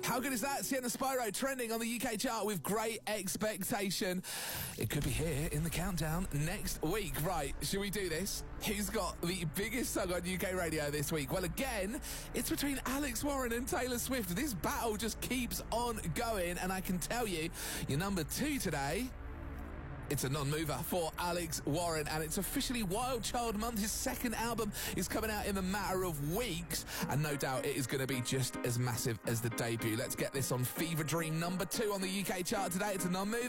How good is that? Sienna Spyro trending on the UK chart with great expectation. It could be here in the countdown next week. Right, should we do this? Who's got the biggest song on UK radio this week? Well, again, it's between Alex Warren and Taylor Swift. This battle just keeps on going, and I can tell you, your number 2 today, it's a non-mover for Alex Warren, and it's officially Wild Child Month. His second album is coming out in a matter of weeks, and no doubt it is going to be just as massive as the debut. Let's get this on Fever Dream, number 2 on the UK chart today. It's a non-mover.